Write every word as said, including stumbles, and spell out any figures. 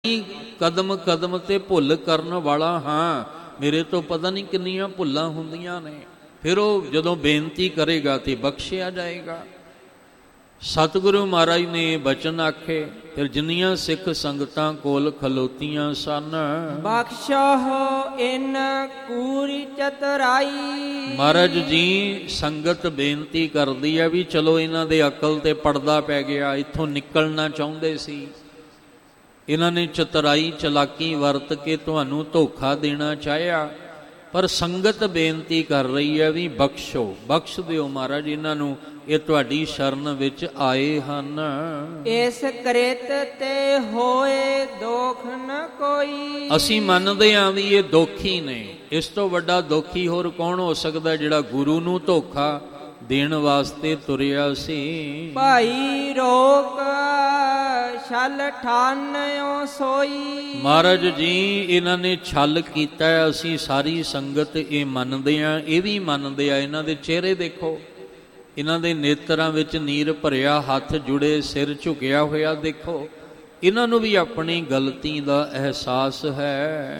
ਕਦਮ ਕਦਮ ਤੇ ਭੁੱਲ ਕਰਨ ਵਾਲਾ ਹਾਂ, ਮੇਰੇ ਤੋਂ ਪਤਾ ਨਹੀਂ ਕਿੰਨੀਆਂ ਭੁੱਲਾਂ ਹੁੰਦੀਆਂ ਨੇ। ਫਿਰ ਉਹ ਜਦੋਂ ਬੇਨਤੀ ਕਰੇਗਾ ਤੇ ਬਖਸ਼ਿਆ ਜਾਏਗਾ। ਸਤਿਗੁਰੂ ਮਹਾਰਾਜ ਨੇ ਬਚਨ ਆਖੇ, ਫਿਰ ਜਿੰਨੀਆਂ ਸਿੱਖ ਸੰਗਤਾਂ ਕੋਲ ਖਲੋਤੀਆਂ ਸਨ, ਬਖਸ਼ੋ ਇਨ ਕੂਰੀ ਚਤੁਰਾਈ। ਮਹਾਰਾਜ ਜੀ ਸੰਗਤ ਬੇਨਤੀ ਕਰਦੀ ਹੈ ਵੀ ਚਲੋ ਇਹਨਾਂ ਦੇ ਅਕਲ ਤੇ ਪਰਦਾ ਪੈ ਗਿਆ, ਇੱਥੋਂ ਨਿਕਲਣਾ ਚਾਹੁੰਦੇ ਸੀ, ਇਹਨਾਂ ਨੇ ਚਤੁਰਾਈ ਚਲਾਕੀ ਵਰਤ ਕੇ ਤੁਹਾਨੂੰ ਧੋਖਾ ਦੇਣਾ ਚਾਹਿਆ, ਪਰ ਸੰਗਤ ਬੇਨਤੀ ਕਰ ਰਹੀ ਹੈ ਵੀ ਬਖਸ਼ੋ, ਬਖਸ਼ ਦਿਓ ਮਹਾਰਾਜ ਇਹਨਾਂ ਨੂੰ, ਇਹ ਤੁਹਾਡੀ ਸ਼ਰਨ ਵਿੱਚ ਆਏ ਹਨ। ਇਸ ਕ੍ਰਿਤ ਤੇ ਹੋਏ ਦੋਖ ਨ ਕੋਈ। ਅਸੀਂ ਮੰਨਦੇ ਹਾਂ ਵੀ ਇਹ ਦੋਖੀ ਨੇ, ਇਸ ਤੋਂ ਵੱਡਾ ਦੋਖੀ ਹੋਰ ਕੌਣ ਹੋ ਸਕਦਾ ਜਿਹੜਾ ਗੁਰੂ ਨੂੰ ਧੋਖਾ ਦੇਣ ਵਾਸਤੇ ਤੁਰਿਆ ਸੀ। ਭਾਈ ਰੋਕ ਛਲ ਠਾਨਿਓ ਸੋਈ। ਮਹਾਰਾਜ ਜੀ ਇਹਨਾਂ ਨੇ ਛਲ ਕੀਤਾ, ਅਸੀਂ ਸਾਰੀ ਸੰਗਤ ਇਹ ਮੰਨਦੇ ਹਾਂ, ਇਹ ਵੀ ਮੰਨਦੇ ਆ। ਇਹਨਾਂ ਦੇ ਚਿਹਰੇ ਦੇਖੋ, ਇਹਨਾਂ ਦੇ ਨੇਤਰਾਂ ਵਿੱਚ ਨੀਰ ਭਰਿਆ, ਹੱਥ ਜੁੜੇ, ਸਿਰ ਝੁਕਿਆ ਹੋਇਆ ਦੇਖੋ। ਇਹਨਾਂ ਨੂੰ ਵੀ ਆਪਣੀ ਗਲਤੀ ਦਾ ਅਹਿਸਾਸ ਹੈ।